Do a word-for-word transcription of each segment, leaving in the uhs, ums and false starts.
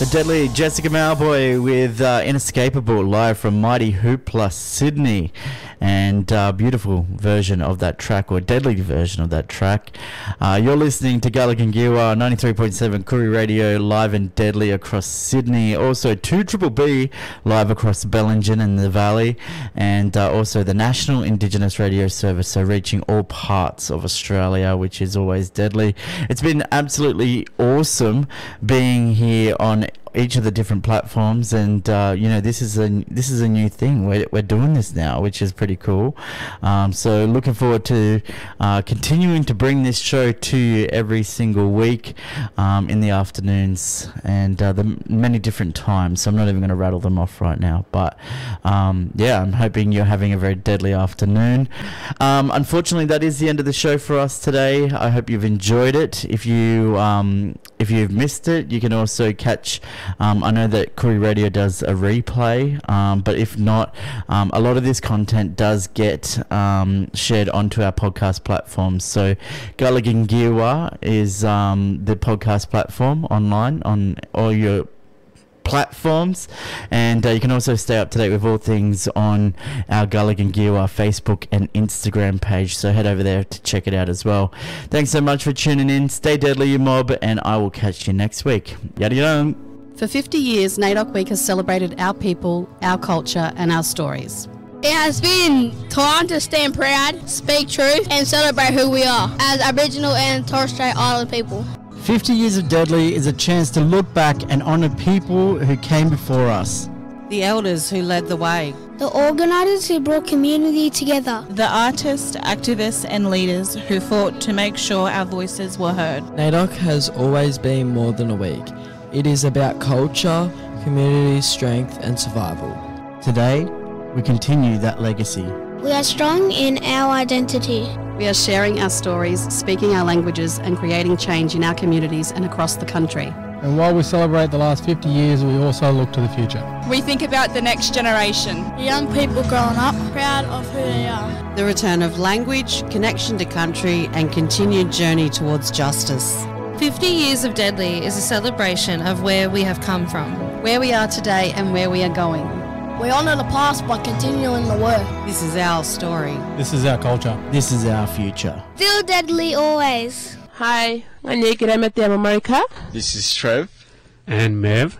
The deadly Jessica Mauboy with uh, Inescapable, live from Mighty Hoopla, Sydney. And uh, beautiful version of that track, or deadly version of that track. Uh, you're listening to Gulligan Giwa, ninety-three point seven Koori Radio, live and deadly across Sydney. Also two Triple B, live across Bellingen and the Valley. And uh, also the National Indigenous Radio Service, so reaching all parts of Australia, which is always deadly. It's been absolutely awesome being here on each of the different platforms, and uh, you know, this is a this is a new thing. We're we're doing this now, which is pretty cool. Um, so looking forward to uh, continuing to bring this show to you every single week um, in the afternoons and uh, the many different times. So I'm not even going to rattle them off right now, but um, yeah, I'm hoping you're having a very deadly afternoon. Um, unfortunately, that is the end of the show for us today. I hope you've enjoyed it. If you um, if you've missed it, you can also catch. Um, I know that Koori Radio does a replay, um, but if not, um, a lot of this content does get um, shared onto our podcast platforms. So Gulligan Giwa is um, the podcast platform online on all your platforms, and uh, you can also stay up to date with all things on our Gulligan Giwa Facebook and Instagram page, so head over there to check it out as well. Thanks so much for tuning in. Stay deadly, you mob, and I will catch you next week. Yada yada. For fifty years, NAIDOC Week has celebrated our people, our culture and our stories. It has been time to stand proud, speak truth and celebrate who we are as Aboriginal and Torres Strait Islander people. fifty years of Deadly is a chance to look back and honour people who came before us. The elders who led the way. The organisers who brought community together. The artists, activists and leaders who fought to make sure our voices were heard. NAIDOC has always been more than a week. It is about culture, community strength and survival. Today, we continue that legacy. We are strong in our identity. We are sharing our stories, speaking our languages and creating change in our communities and across the country. And while we celebrate the last fifty years, we also look to the future. We think about the next generation. The young people growing up, proud of who they are. The return of language, connection to country and continued journey towards justice. fifty years of Deadly is a celebration of where we have come from, where we are today and where we are going. We honour the past by continuing the work. This is our story. This is our culture. This is our future. Still deadly always. Hi, I'm Kiremete America. This is Trev. And Mev.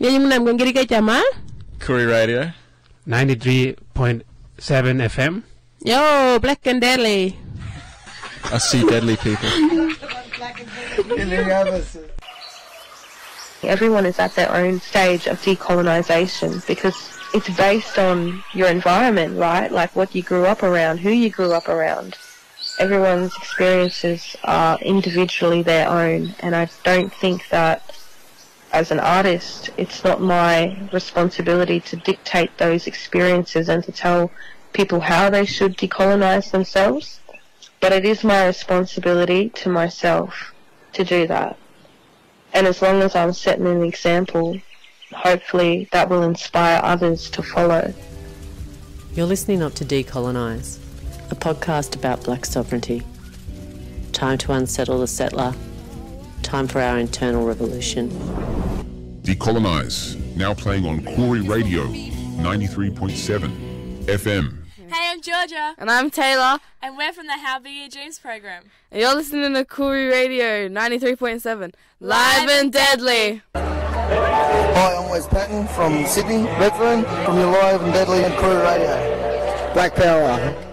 Koori Radio. ninety-three point seven F M. Yo, Black and Deadly. I see deadly people. Everyone is at their own stage of decolonisation because it's based on your environment, right? Like what you grew up around, who you grew up around. Everyone's experiences are individually their own, and I don't think that as an artist it's not my responsibility to dictate those experiences and to tell people how they should decolonise themselves, but it is my responsibility to myself to do that. And as long as I'm setting an example, hopefully that will inspire others to follow. You're listening up to Decolonise, a podcast about black sovereignty. Time to unsettle the settler. Time for our internal revolution. Decolonise, now playing on Koori Radio, ninety-three point seven F M. Hey, I'm Georgia. And I'm Taylor. And we're from the How Big Are Your Dreams program. And you're listening to Koori Radio ninety-three point seven. Live and deadly. Hi, I'm Wes Patton from Sydney, Redfern, from your Live and Deadly and Koori Radio. Black Power.